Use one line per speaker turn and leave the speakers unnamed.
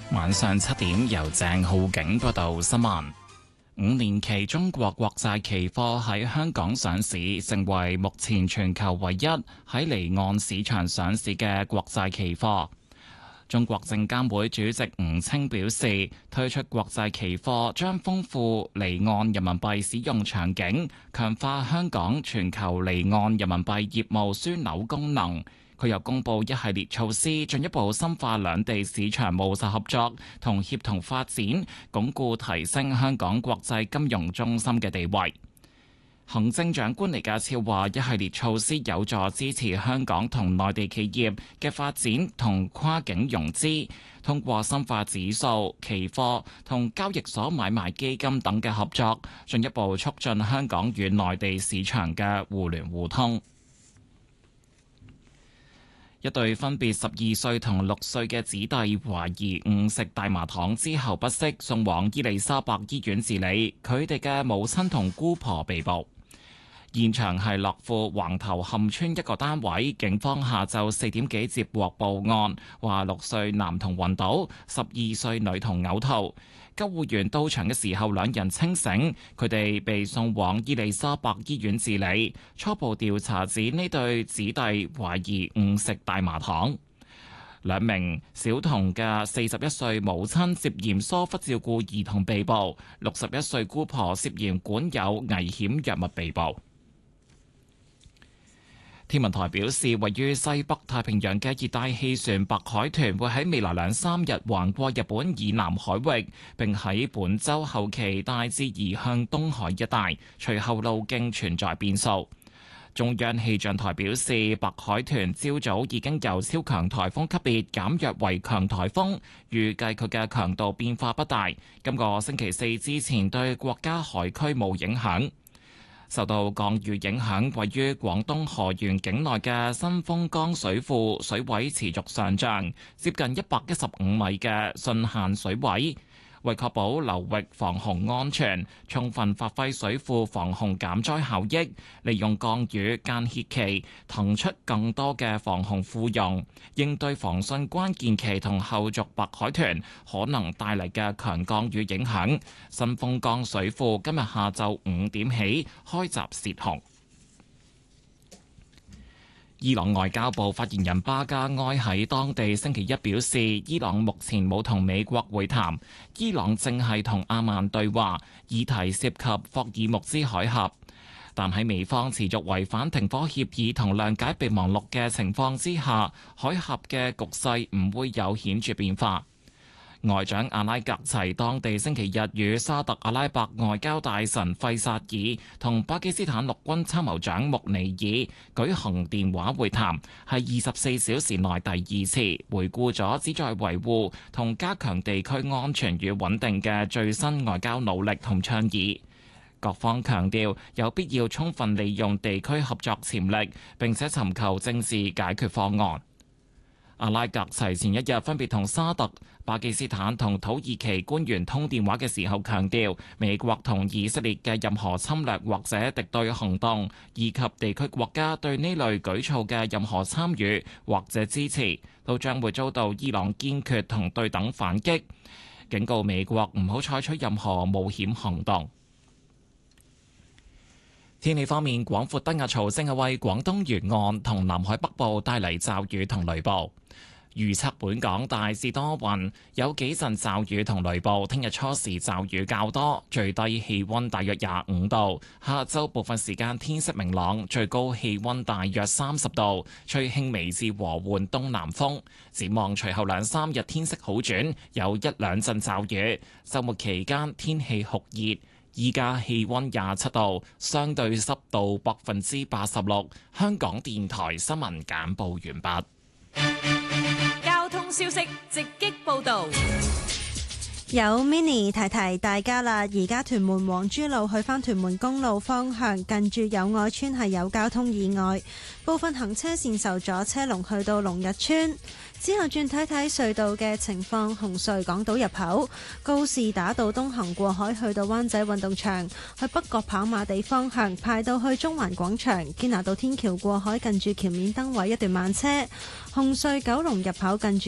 晚上7點，由鄭浩景報道新聞。5年期中國國債期貨喺香港上市，成為目前全球唯一喺離岸市場上市嘅國債期貨。中國證監會主席吳清表示，推出國債期貨將豐富離岸人民幣使用場景，強化香港全球離岸人民幣業務樞紐功能。佢又公布一系列措施，進一步深化兩地市場務實合作同協同發展，鞏固提升香港國際金融中心嘅地位。行政長官李家超話，一系列措施有助支持香港同內地企業嘅發展同跨境融資，通過深化指數、期貨同交易所買賣基金等嘅合作，進一步促進香港與內地市場嘅互聯互通。一對分別12歲同6歲嘅子弟懷疑誤食大麻糖之後不適，送往伊利沙伯醫院治理。佢哋嘅母親同姑婆被捕。現場係樂富橫頭磡村一個單位，警方下晝4點幾接獲報案，話6歲男童暈倒，12歲女童嘔吐。救護員到場嘅時候，兩人清醒，佢哋被送往伊利沙伯醫院治理。初步調查指呢對子弟懷疑誤食大麻糖。兩名小童嘅41歲母親涉嫌疏忽照顧兒童被捕，61歲姑婆涉嫌管有危險藥物被捕。天文台表示，位於西北太平洋嘅熱帶氣旋白海豚會喺未來2-3日橫過日本以南海域，並喺本週後期大致移向東海一帶，隨後路徑存在變數。中央氣象台表示，白海豚朝早已經由超強颱風級別減弱為強颱風，預計佢嘅強度變化不大，今個星期4之前對國家海區冇影響。受到降雨影響，位於廣東河源境內嘅新豐江水庫水位持續上漲，接近115米嘅汛限水位。為確保流域防洪安全，充分發揮水庫防洪減災效益，利用降雨間歇期騰出更多嘅防洪庫容，應對防汛關鍵期同後續白海豚可能帶嚟嘅強降雨影響。新豐江水庫今日下晝5點起開閘泄洪。伊朗外交部發言人巴加埃喺當地星期一表示，伊朗目前冇同美國會談，伊朗正係同阿曼對話，議題涉及霍爾木茲海峽，但喺美方持續違反停火協議同諒解備忘錄嘅情況之下，海峽嘅局勢唔會有顯著變化。外長阿拉格齊當地星期日與沙特阿拉伯外交大臣費薩爾同巴基斯坦陸軍參謀長穆尼爾舉行電話會談，係24小時內第2次，回顧咗旨在維護同加強地區安全與穩定嘅最新外交努力同倡議。各方強調有必要充分利用地區合作潛力，並且尋求政治解決方案。阿拉格齊前一日分別同沙特、巴基斯坦同土耳其官員通電話嘅時候強調，美國同以色列嘅任何侵略或者敵對行動，以及地區國家對呢類舉措嘅任何參與或者支持，都將會遭到伊朗堅決同對等反擊，警告美國唔好採取任何冒險行動。天氣方面，廣闊低壓槽正係為廣東沿岸同南海北部帶嚟驟雨同雷暴。預測本港大致多雲，有幾陣驟雨同雷暴。聽日初時驟雨較多，最低氣溫大約25度。下晝部分時間天色明朗，最高氣溫大約30度，吹輕微至和緩東南風。展望隨後2-3日天色好轉，有1-2陣驟雨。週末期間天氣酷熱。依家氣溫27度，相對濕度86%。香港電台新聞簡報完畢。
交通消息直擊報道。
有 Mini 提提大家啦，而家屯門黃珠路去返屯門公路方向，近住友愛村係有交通意外，部分行車線受阻，車龍去到龍日村。之後轉睇睇隧道嘅情況，紅隧港島入口、告士打道東行過海去到灣仔運動場，去北角跑馬地方向排到去中環廣場，堅拿道天橋過海近住橋面燈位一段慢車。紅隧九龍入口近住